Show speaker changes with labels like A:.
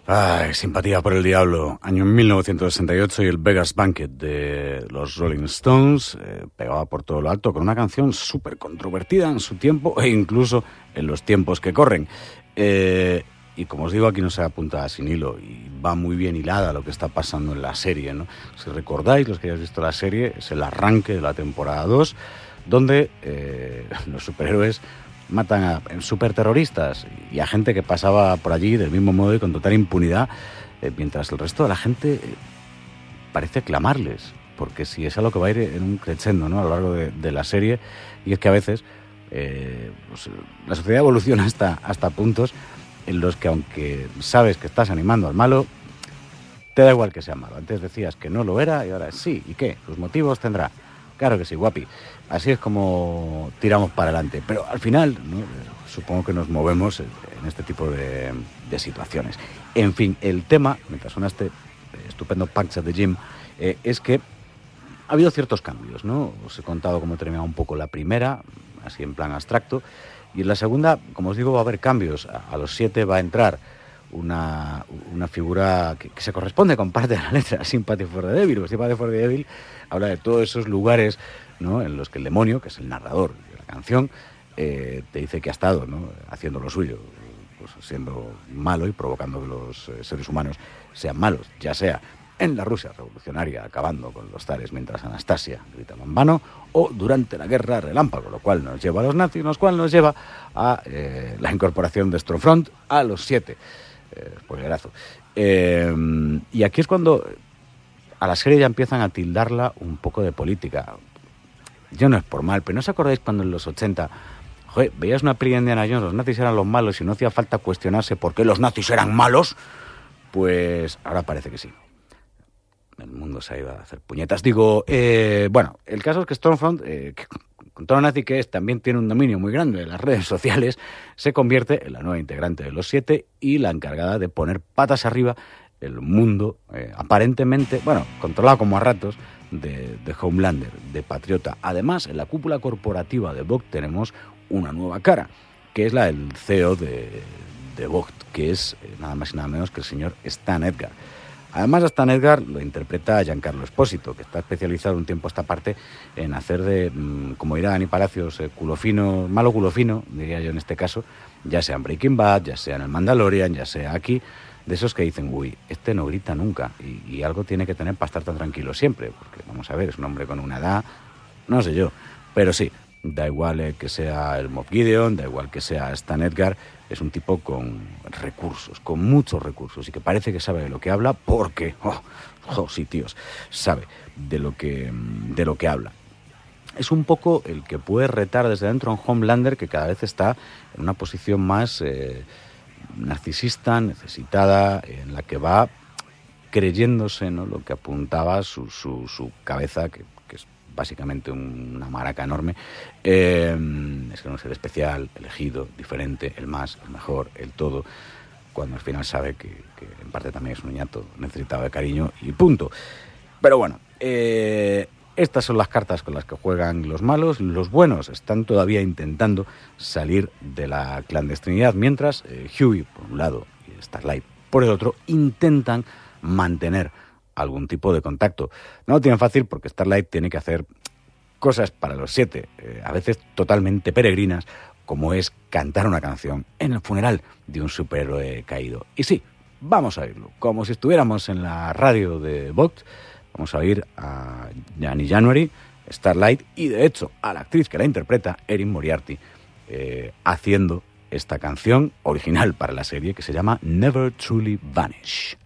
A: Ay, Simpatía por el Diablo, año 1968, y el Beggars Banquet de los Rolling Stones pegaba por todo lo alto con una canción súper controvertida en su tiempo e incluso en los tiempos que corren. Y como os digo, aquí no se apunta sin hilo y va muy bien hilada lo que está pasando en la serie, ¿no? Si recordáis, los que hayáis visto la serie, es el arranque de la temporada 2, donde los superhéroes matan a superterroristas y a gente que pasaba por allí del mismo modo y con total impunidad, mientras el resto de la gente parece clamarles, porque si es algo que va a ir en un crescendo, ¿no?, a lo largo de la serie, y es que a veces pues, la sociedad evoluciona hasta puntos en los que, aunque sabes que estás animando al malo, te da igual que sea malo. Antes decías que no lo era y ahora sí. ¿Y qué? ¿Sus motivos tendrá? Claro que sí, guapi. Así es como tiramos para adelante. Pero al final, ¿no?, supongo que nos movemos en este tipo de situaciones. En fin, el tema, mientras suena este estupendo Punch at the Gym, es que ha habido ciertos cambios, ¿no? Os he contado cómo terminaba un poco la primera, así en plan abstracto, y en la segunda, como os digo, va a haber cambios. A los 7 va a entrar una figura que se corresponde con parte de la letra, Sympathy for the Devil. Pues Sympathy for the Devil habla de todos esos lugares, ¿no?, en los que el demonio, que es el narrador de la canción, te dice que ha estado, ¿no?, haciendo lo suyo, pues siendo malo y provocando que los seres humanos sean malos, ya sea en la Rusia revolucionaria, acabando con los zares mientras Anastasia gritaba en vano, o durante la guerra relámpago, lo cual nos lleva a los nazis, lo cual nos lleva a la incorporación de Stormfront a los 7. Spoilerazo. Y aquí es cuando a la serie ya empiezan a tildarla un poco de política. Yo no es por mal, pero ¿no os acordáis cuando en los 80, joder, veías una peli de Indiana Jones, los nazis eran los malos y no hacía falta cuestionarse por qué los nazis eran malos? Pues ahora parece que sí. El mundo se ha ido a hacer puñetas. Digo, bueno, el caso es que Stormfront, con todo lo nazi que es, también tiene un dominio muy grande de las redes sociales, se convierte en la nueva integrante de los 7 y la encargada de poner patas arriba el mundo, aparentemente, bueno, controlado como a ratos, de Homelander, de Patriota. Además, en la cúpula corporativa de Vogt tenemos una nueva cara, que es la del CEO de Vogt, que es nada más y nada menos que el señor Stan Edgar. Además, a Stan Edgar lo interpreta Giancarlo Espósito, que está especializado un tiempo a esta parte en hacer de, como dirá Dani Palacios, culo fino, malo culo fino, diría yo en este caso, ya sea en Breaking Bad, ya sea en el Mandalorian, ya sea aquí, de esos que dicen, uy, este no grita nunca y algo tiene que tener para estar tan tranquilo siempre, porque vamos a ver, es un hombre con una edad, no sé yo, pero sí, da igual que sea el Moff Gideon, da igual que sea Stan Edgar, es un tipo con recursos, con muchos recursos, y que parece que sabe de lo que habla porque, sí, tíos, sabe de lo que habla. Es un poco el que puede retar desde dentro a un Homelander que cada vez está en una posición más narcisista, necesitada, en la que va creyéndose, ¿no?, lo que apuntaba su cabeza, que es básicamente una maraca enorme. Es que no es el especial, elegido, diferente, el más, el mejor, el todo, cuando al final sabe que en parte también es un niñato necesitado de cariño y punto. Pero bueno, estas son las cartas con las que juegan los malos. Los buenos están todavía intentando salir de la clandestinidad, mientras Hughie, por un lado, y Starlight, por el otro, intentan mantener algún tipo de contacto. No lo tienen fácil porque Starlight tiene que hacer cosas para los 7, a veces totalmente peregrinas, como es cantar una canción en el funeral de un superhéroe caído. Y sí, vamos a oírlo, como si estuviéramos en la radio de Vogt. Vamos a oír a Gianni January, Starlight, y de hecho a la actriz que la interpreta, Erin Moriarty, haciendo esta canción original para la serie que se llama Never Truly Vanish.